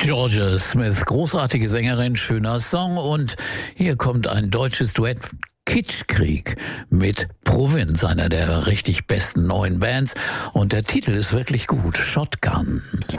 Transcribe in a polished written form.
Georgia Smith, großartige Sängerin, schöner Song, und hier kommt ein deutsches Duett. Kitschkrieg mit Provinz, einer der richtig besten neuen Bands, und der Titel ist wirklich gut, Shotgun.